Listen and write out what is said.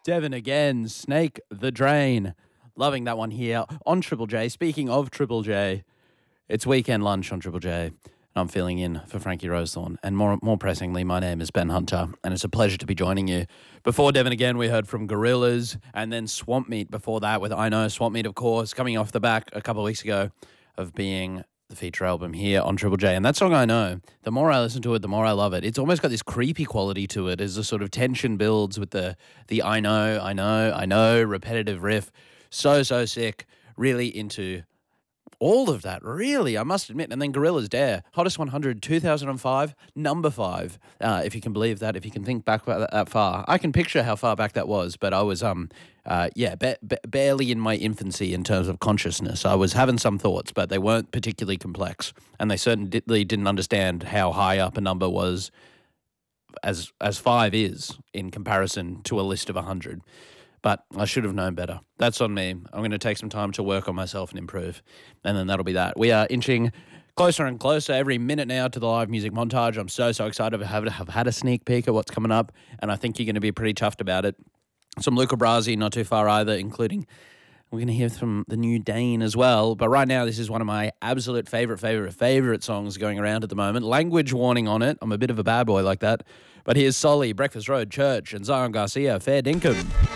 Devon again, Snake the Drain. Loving that one here on Triple J. Speaking of Triple J, it's weekend lunch on Triple J. And I'm filling in for Frankie Rosethorn. And more pressingly, my name is Ben Hunter, and it's a pleasure to be joining you. Before Devon again, we heard from Gorillaz, and then Swamp Meat before that with I Know. Swamp Meat, of course, coming off the back a couple of weeks ago of being the feature album here on Triple J. And that song, I Know, the more I listen to it, the more I love it. It's almost got this creepy quality to it as the sort of tension builds with the I know, repetitive riff. So sick. Really into all of that, really, I must admit. And then Gorillaz Dare, Hottest 100, 2005, number 5, if you can believe that, if you can think back that far. I can picture how far back that was, but I was, barely in my infancy in terms of consciousness. I was having some thoughts, but they weren't particularly complex, and they certainly didn't understand how high up a number was as 5 is in comparison to a list of 100. But I should have known better. That's on me. I'm going to take some time to work on myself and improve. And then that'll be that. We are inching closer and closer every minute now to the live music montage. I'm so excited to have had a sneak peek at what's coming up. And I think you're going to be pretty chuffed about it. Some Luca Brasi, not too far either, including we're going to hear from the new Dane as well. But right now, this is one of my absolute favorite songs going around at the moment. Language warning on it. I'm a bit of a bad boy like that. But here's Solly, Breakfast Road, Church, and Zion Garcia, Fair Dinkum.